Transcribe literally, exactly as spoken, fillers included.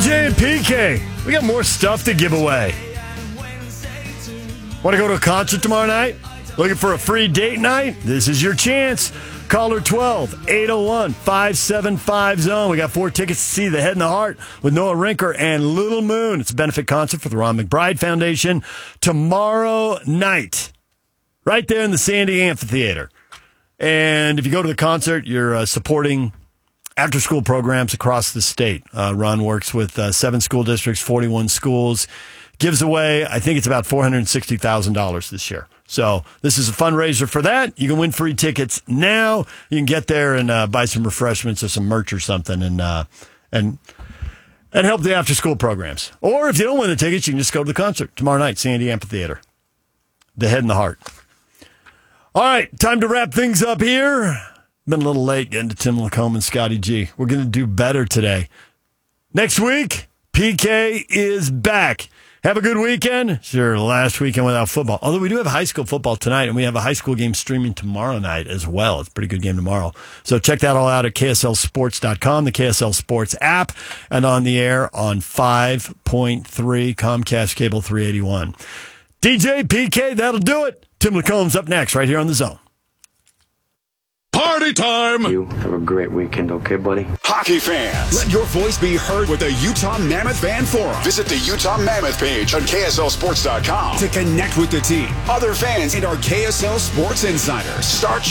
J and P K, we got more stuff to give away. Want to go to a concert tomorrow night? Looking for a free date night? This is your chance. Caller twelve, eight oh one, five seven five zone. We got four tickets to see The Head and the Heart with Noah Rinker and Little Moon. It's a benefit concert for the Ron McBride Foundation tomorrow night, right there in the Sandy Amphitheater. And if you go to the concert, you're uh, supporting after-school programs across the state. Uh, Ron works with uh, seven school districts, forty-one schools. Gives away, I think it's about four hundred sixty thousand dollars this year. So this is a fundraiser for that. You can win free tickets now. You can get there and uh, buy some refreshments or some merch or something and uh, and and help the after-school programs. Or if you don't win the tickets, you can just go to the concert tomorrow night, Sandy Amphitheater. The Head and the Heart. All right, time to wrap things up here. Been a little late getting to Tim Lacombe and Scotty G. We're going to do better today. Next week, P K is back. Have a good weekend. It's your last weekend without football. Although we do have high school football tonight, and we have a high school game streaming tomorrow night as well. It's a pretty good game tomorrow. So check that all out at K S L sports dot com, the K S L Sports app, and on the air on five point three Comcast Cable three eighty-one. D J, P K, that'll do it. Tim Lacombe's up next right here on The Zone. Party time! You have a great weekend, okay, buddy? Hockey fans, let your voice be heard with the Utah Mammoth Fan Forum. Visit the Utah Mammoth page on K S L sports dot com to connect with the team, other fans, and our K S L Sports Insiders. Start